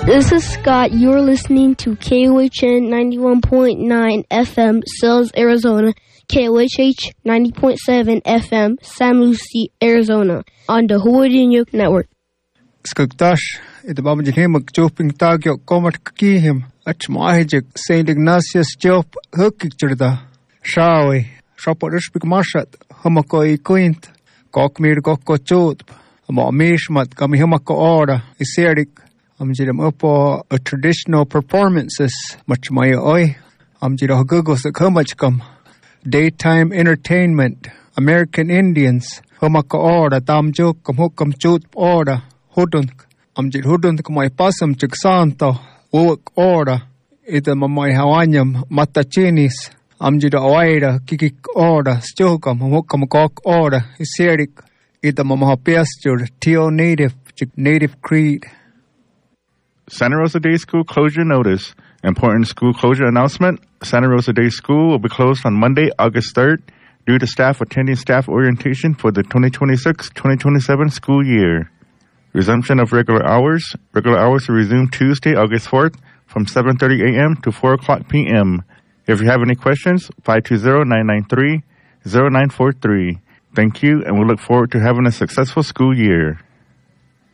This is Scott. You're listening to KOHN 91.9 FM, Sells, Arizona. KOHH 90.7 FM, San Lucie, Arizona. On the Hawaii Network. Skagtash, ito ba majin magchuping tagyo komat kakihim at mahijik St. Ignatius Job hukikchirda. Shawi, shaporish mashat, humako ikuint, kokmir kokkochut, mishmat kami humako ora, iserik. Amjidam upo a traditional performances much maya oi. Amjida hagugos ak humachkam. Daytime entertainment, American Indians, humaka ora, damjuk kam hukam chut ora, hudunk. Amjid hudunk kamay pasam chik santo, uwak ora. Ita mamay hawanyam matachinis. Amjida awaira kikik ora, stjokam hukam kok ora, iserik. Ita mamahapiastur, tio native, chik native creed. Santa Rosa Day School closure notice. Important school closure announcement. Santa Rosa Day School will be closed on Monday, August 3rd, due to staff attending staff orientation for the 2026-2027 school year. Resumption of regular hours. Regular hours will resume Tuesday, August 4th from 7:30 a.m. to 4 o'clock p.m. If you have any questions, 520-993-0943. Thank you, and we look forward to having a successful school year.